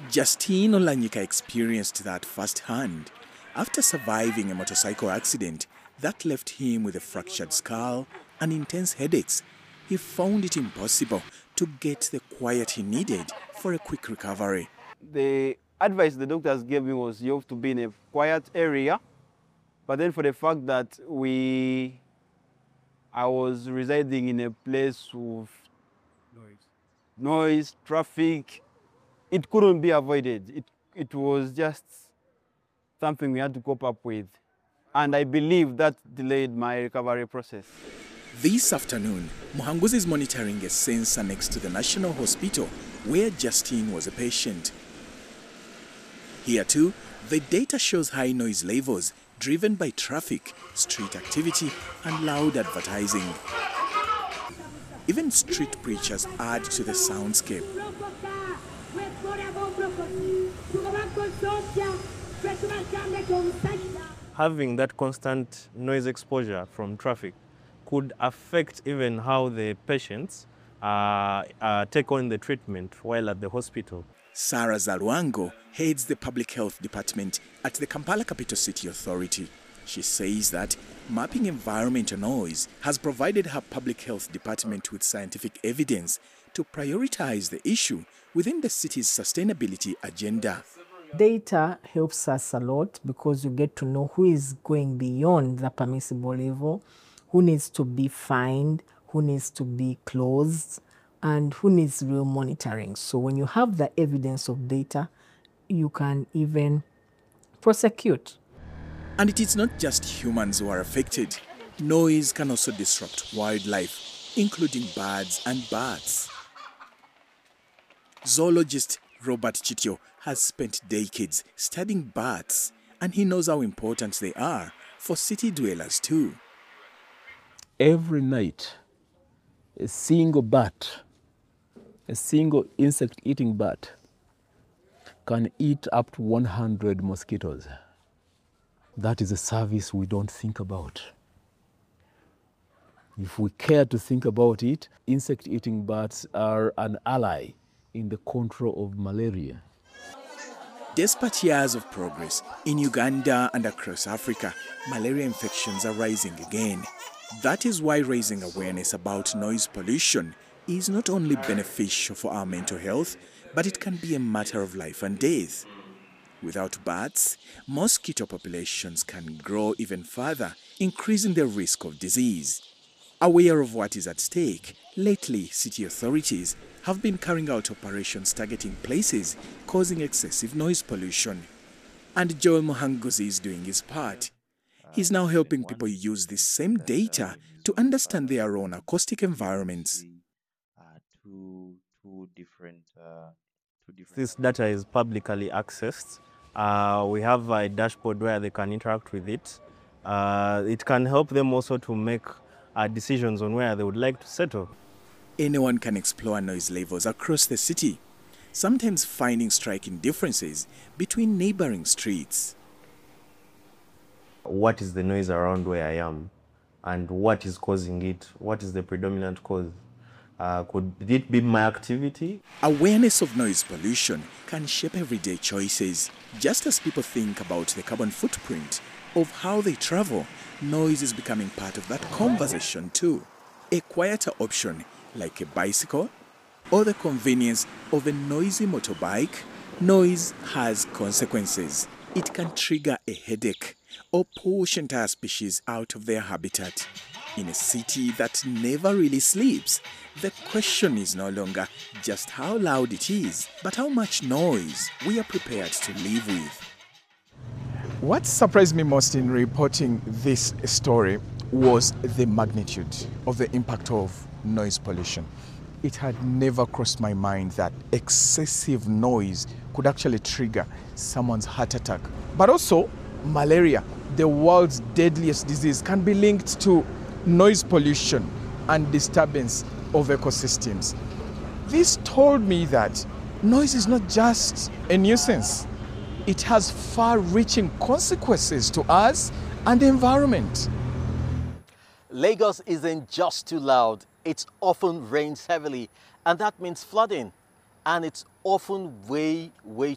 Justine Olanyika experienced that firsthand. After surviving a motorcycle accident that left him with a fractured skull and intense headaches, he found it impossible to get the quiet he needed for a quick recovery. The advice the doctors gave me was you have to be in a quiet area, but then for the fact that I was residing in a place with noise, traffic, it couldn't be avoided. It was just something we had to cope up with. And I believe that delayed my recovery process. This afternoon, Muhanguzi is monitoring a sensor next to the National Hospital where Justine was a patient. Here too, the data shows high noise levels driven by traffic, street activity and loud advertising. Even street preachers add to the soundscape. Having that constant noise exposure from traffic could affect even how the patients take on the treatment while at the hospital. Sarah Zalwango heads the Public Health Department at the Kampala Capital City Authority. She says that mapping environmental noise has provided her Public Health Department with scientific evidence to prioritize the issue within the city's sustainability agenda. Data helps us a lot because you get to know who is going beyond the permissible level, who needs to be fined, who needs to be closed, and who needs real monitoring. So when you have the evidence of data, you can even prosecute. And it is not just humans who are affected. Noise can also disrupt wildlife, including birds and bats. Zoologist Robert Chitio has spent decades studying bats, and he knows how important they are for city dwellers too. Every night, a single bat, a single insect-eating bat, can eat up to 100 mosquitoes. That is a service we don't think about. If we care to think about it, insect-eating bats are an ally in the control of malaria. Despite years of progress, in Uganda and across Africa, malaria infections are rising again. That is why raising awareness about noise pollution is not only beneficial for our mental health, but it can be a matter of life and death. Without bats, mosquito populations can grow even further, increasing the risk of disease. Aware of what is at stake, lately city authorities have been carrying out operations targeting places causing excessive noise pollution. And Joel Muhanguzi is doing his part. He's now helping people use this same data to understand their own acoustic environments. This data is publicly accessed. We have a dashboard where they can interact with it. It can help them also to make decisions on where they would like to settle. Anyone can explore noise levels across the city, sometimes finding striking differences between neighboring streets. What is the noise around where I am and what is causing it? What is the predominant cause? Could it be my activity? Awareness of noise pollution can shape everyday choices. Just as people think about the carbon footprint of how they travel, noise is becoming part of that conversation too. A quieter option like a bicycle or the convenience of a noisy motorbike, noise has consequences. It can trigger a headache or push entire species out of their habitat. In a city that never really sleeps, the question is no longer just how loud it is, but how much noise we are prepared to live with. What surprised me most in reporting this story was the magnitude of the impact of noise pollution. It had never crossed my mind that excessive noise could actually trigger someone's heart attack. But also, malaria, the world's deadliest disease, can be linked to noise pollution and disturbance of ecosystems. This told me that noise is not just a nuisance. It has far-reaching consequences to us and the environment. Lagos isn't just too loud, it often rains heavily, and that means flooding. And it's often way